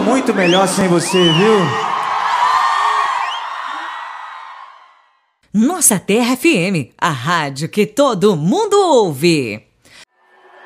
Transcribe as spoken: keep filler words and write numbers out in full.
muito melhor sem você, viu? Nossa Terra F M, a rádio que todo mundo ouve.